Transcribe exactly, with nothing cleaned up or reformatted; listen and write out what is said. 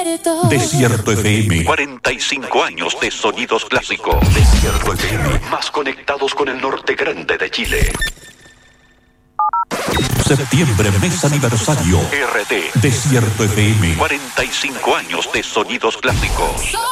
Desierto F M. cuarenta y cinco años de sonidos clásicos. Desierto F M. Más conectados con el norte grande de Chile. Septiembre, mes aniversario. R T. Desierto F M. cuarenta y cinco años de sonidos clásicos.